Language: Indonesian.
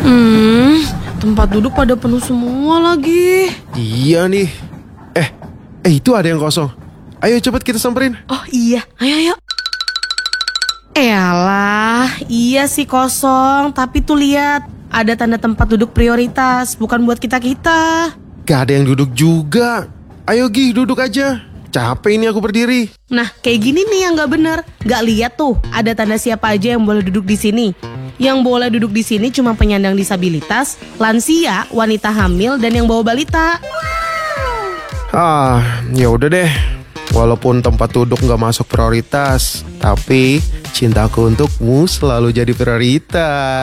Tempat duduk pada penuh semua lagi. Iya nih. Itu ada yang kosong. Ayo cepet kita samperin. Oh iya, ayo. Elah, iya sih kosong. Tapi tuh lihat, ada tanda tempat duduk prioritas, bukan buat kita-kita. Gak ada yang duduk juga. Ayo Gi, duduk aja. Capek ini aku berdiri. Nah, kayak gini nih yang gak bener. Gak lihat tuh, ada tanda siapa aja yang boleh duduk di sini. Yang boleh duduk di sini cuma penyandang disabilitas, lansia, wanita hamil, dan yang bawa balita. Ya udah deh. Walaupun tempat duduk gak masuk prioritas, tapi cintaku untukmu selalu jadi prioritas.